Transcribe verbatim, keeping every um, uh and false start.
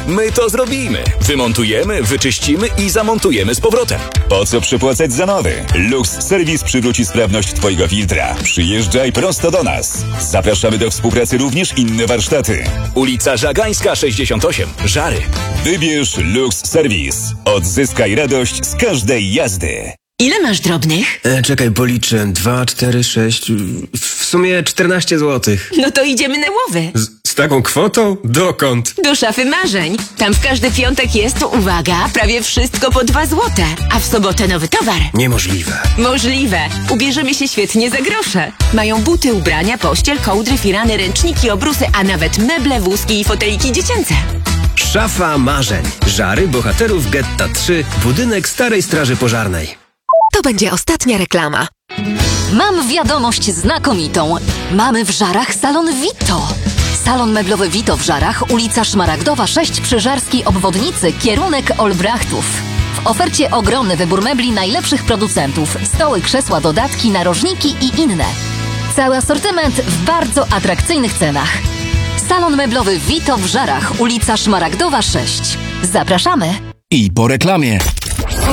My to zrobimy. Wymontujemy, wyczyścimy i zamontujemy z powrotem. Po co przepłacać za nowy? Lux Service przywróci sprawność twojego filtra. Przyjeżdżaj prosto do nas. Zapraszamy do współpracy również inne warsztaty. Ulica Żagańska sześćdziesiąt osiem. Żary. Wybierz Lux Service. Odzyskaj radość z każdej jazdy. Ile masz drobnych? E, czekaj, policzę. Dwa, cztery, sześć... W sumie czternaście złotych. No to idziemy na łowy. Z, z taką kwotą? Dokąd? Do szafy marzeń. Tam w każdy piątek jest, uwaga, prawie wszystko po dwa złote. A w sobotę nowy towar. Niemożliwe. Możliwe. Ubierzemy się świetnie za grosze. Mają buty, ubrania, pościel, kołdry, firany, ręczniki, obrusy, a nawet meble, wózki i foteliki dziecięce. Szafa marzeń. Żary bohaterów Getta trzy. Budynek Starej Straży Pożarnej. To będzie ostatnia reklama. Mam wiadomość znakomitą. Mamy w Żarach salon Vito. Salon meblowy Vito w Żarach, ulica Szmaragdowa sześć przy Żarskiej Obwodnicy, kierunek Olbrachtów. W ofercie ogromny wybór mebli najlepszych producentów. Stoły, krzesła, dodatki, narożniki i inne. Cały asortyment w bardzo atrakcyjnych cenach. Salon meblowy Vito w Żarach, ulica Szmaragdowa sześć. Zapraszamy! I po reklamie.